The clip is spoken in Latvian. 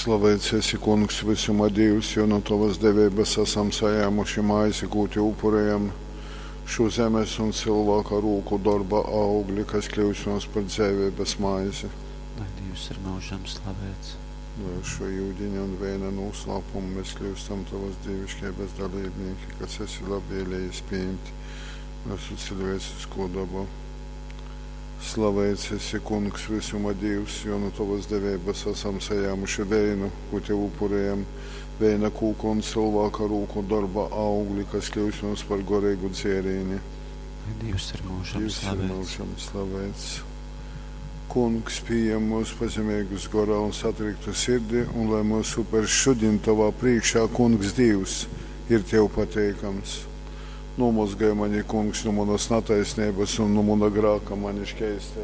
Slavēts esi, Kungs, visuma Dievs, jo no tavas devības esam sajāmuši maizi gūti upurējam šo zemes un cilvēka rūku darba augļi, kas kļūst mums par dzīvības maizi. Lai Dievs ir mūžam slavēts. Lai šo jūdiņu un vēna noslēpumu mēs kļūstam tavas dievišķības dalībnieki, kas esi labvēlējis pieņemt visu cilvēcisko dabu. Slavēts esi, Kungs, visuma Dievs, jo no tavas devības esam sajāmuši vēnu, ko te upurējam, vēna kūku un cilvēka rūku darba augļi, kas kļūst mums par gorīgu dzērīni. Lai Dievs ir mūžam slavēts. Kungs, pieņem mūsu pazemīgus gorā un satriktu sirdi, un lai mūsu par šodien tavā priekšā, Kungs, Dievs, ir tev pateikams. Nomazgāja mani, Kungs, no manas netaisnības un no mana grāka mani šķēstē.